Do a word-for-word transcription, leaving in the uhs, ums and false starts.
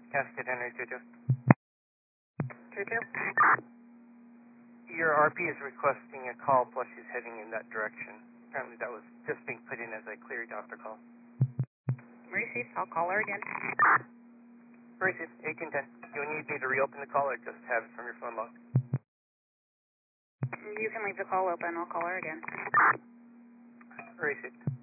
Cascade Henry two two. two two. Your R P is requesting a call, plus she's heading in that direction. Apparently that was just being put in as a clear doctor call. Received. I'll call her again. Received. eighteen ten. Do you need me to reopen the call or just have it from your phone log? You can leave the call open. I'll call her again. Received.